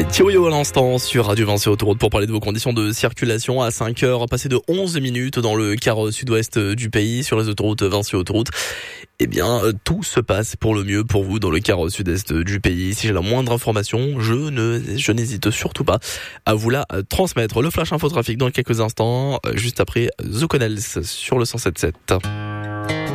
Thiorio à l'instant sur Radio Vinci Autoroute pour parler de vos conditions de circulation à 5h, passé de 11 minutes dans le quart sud-ouest du pays sur les autoroutes Vinci Autoroute. Eh bien, tout se passe pour le mieux pour vous dans le quart sud-est du pays. Si j'ai la moindre information, je n'hésite surtout pas à vous la transmettre. Le flash info trafic dans quelques instants, juste après The Connells sur le 107.7.